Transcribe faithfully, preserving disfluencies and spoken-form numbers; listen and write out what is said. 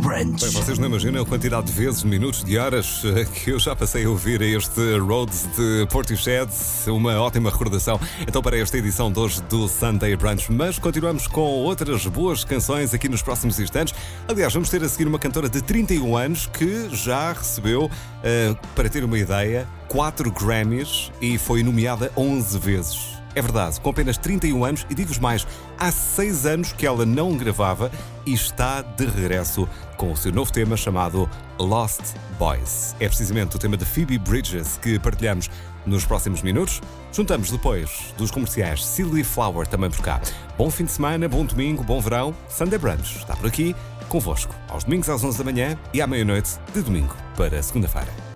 Brunch. Bem, vocês não imaginam a quantidade de vezes, minutos, de horas que eu já passei a ouvir este Roads de Portishead. Uma ótima recordação. Então, para esta edição de hoje do Sunday Brunch. Mas continuamos com outras boas canções aqui nos próximos instantes. Aliás, vamos ter a seguir uma cantora de trinta e um anos que já recebeu, uh, para ter uma ideia, quatro Grammys e foi nomeada onze vezes. É verdade, com apenas trinta e um anos, e digo-vos mais, há seis anos que ela não gravava e está de regresso com o seu novo tema chamado Lost Boys. É precisamente o tema de Phoebe Bridgers que partilhamos nos próximos minutos. Juntamos depois dos comerciais Silly Flower também por cá. Bom fim de semana, bom domingo, bom verão. Sunday Brunch está por aqui, convosco, aos domingos às onze da manhã e à meia-noite de domingo para segunda-feira.